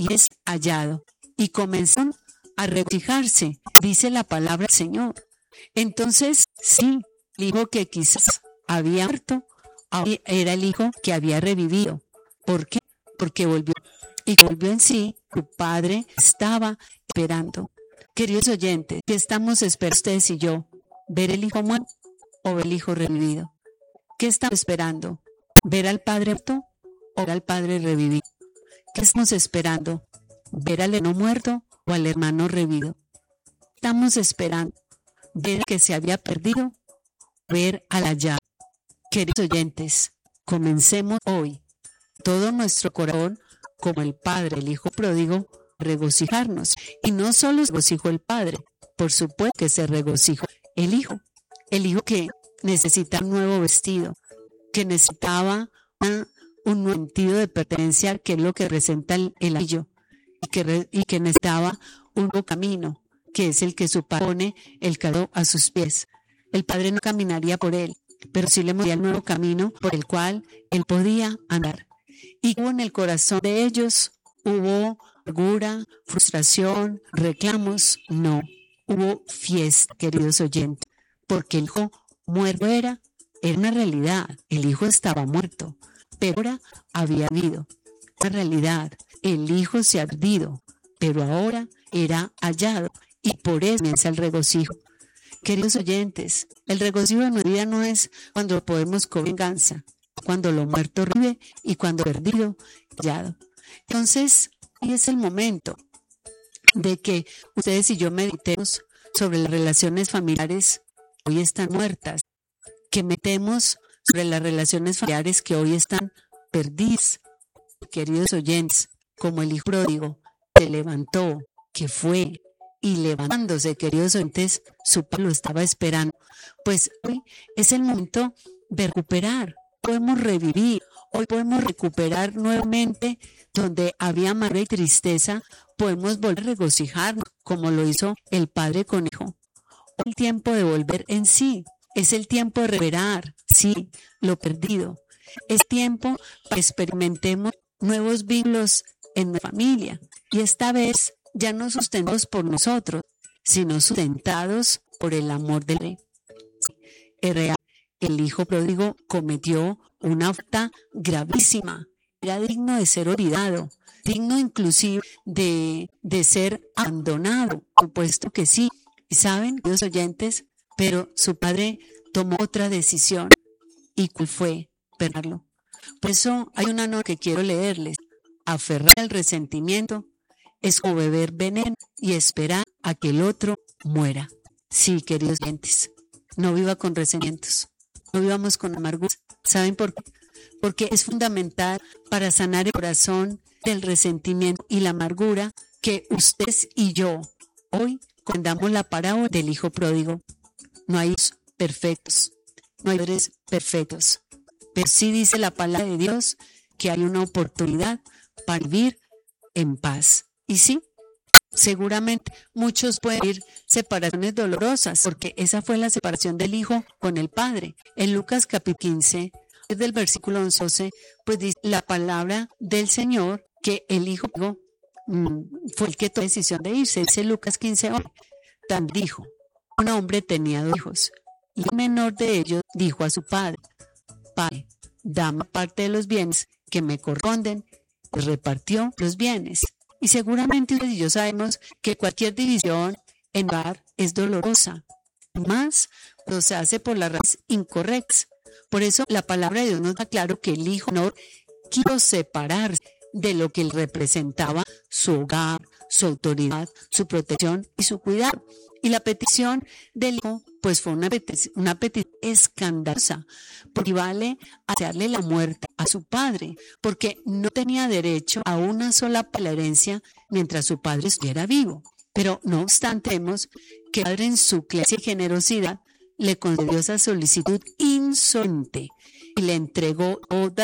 y es hallado. Y comenzaron a regocijarse, dice la palabra del Señor. Entonces, sí, el hijo que quizás había muerto, ahora era el hijo que había revivido. ¿Por qué? Porque volvió. Y volvió en sí, su padre estaba esperando. Queridos oyentes, ¿qué estamos esperando ustedes y yo? ¿Ver el hijo muerto o ver el hijo revivido? ¿Qué estamos esperando? ¿Ver al padre muerto o ver al padre revivido? ¿Qué estamos esperando? ¿Ver al hermano muerto o al hermano revivido? Estamos esperando ver al que se había perdido, ver al hallado. Queridos oyentes, comencemos hoy todo nuestro corazón como el Padre, el Hijo pródigo, regocijarnos. Y no solo se regocijó el Padre, por supuesto que se regocijó el Hijo que necesitaba un nuevo vestido, que necesitaba un nuevo sentido de pertenencia, que es lo que representa el anillo, y que necesitaba un nuevo camino, que es el que su padre pone el caldo a sus pies. El Padre no caminaría por él, pero sí le mostraría el nuevo camino por el cual él podía andar. Y hubo en el corazón de ellos, hubo amargura, frustración, reclamos, no, hubo fiesta, queridos oyentes, porque el hijo muerto era una realidad, el hijo estaba muerto, pero ahora había vivido, una realidad, el hijo se ha perdido, pero ahora era hallado, y por eso comienza el regocijo. Queridos oyentes, el regocijo de nuestra vida no es cuando podemos cobrar venganza, cuando lo muerto revive y cuando perdido, hallado. Entonces, hoy es el momento de que ustedes y yo meditemos sobre las relaciones familiares que hoy están muertas, que meditemos sobre las relaciones familiares que hoy están perdidas. Queridos oyentes, como el hijo pródigo se levantó, que fue, y levantándose, queridos oyentes, su padre lo estaba esperando. Pues hoy es el momento de recuperar, podemos revivir, hoy podemos recuperar nuevamente donde había amargura y tristeza, podemos volver a regocijarnos como lo hizo el padre con el hijo. Hoy es el tiempo de volver en sí, es el tiempo de recuperar, sí, lo perdido. Es tiempo para que experimentemos nuevos vínculos en nuestra familia y esta vez ya no sustentados por nosotros, sino sustentados por el amor del Rey. El hijo pródigo cometió una falta gravísima, era digno de ser olvidado, digno inclusive de ser abandonado, supuesto que sí. Y saben, los oyentes, pero su padre tomó otra decisión. ¿Y cuál fue? Perdonarlo. Por eso hay una nota que quiero leerles. Aferrar al resentimiento es como beber veneno y esperar a que el otro muera. Sí, queridos oyentes, no viva con resentimientos, no vivamos con amargura. ¿Saben por qué? Porque es fundamental para sanar el corazón del resentimiento y la amargura que ustedes y yo hoy contamos la parábola del hijo pródigo. No hay hijos perfectos, no hay padres perfectos, pero sí dice la palabra de Dios que hay una oportunidad para vivir en paz. Y sí, seguramente muchos pueden vivir separaciones dolorosas, porque esa fue la separación del hijo con el padre. En Lucas capítulo 15, desde el versículo 11, pues dice la palabra del Señor que el hijo fue el que tomó la decisión de irse. Dice Lucas 15, también dijo, un hombre tenía 2 hijos, y el menor de ellos dijo a su padre, Padre, dame parte de los bienes que me corresponden, y repartió los bienes. Y seguramente ustedes y yo sabemos que cualquier división en hogar es dolorosa, más cuando se hace por las razones incorrectas. Por eso la palabra de Dios nos da claro que el hijo menor quiso separarse de lo que él representaba, su hogar, su autoridad, su protección y su cuidado. Y la petición del hijo, pues fue una petición escandalosa, porque vale a darle la muerte a su padre, porque no tenía derecho a una sola para la herencia mientras su padre estuviera vivo. Pero no obstante, vemos que el padre en su clemencia y generosidad le concedió esa solicitud insolente y le entregó toda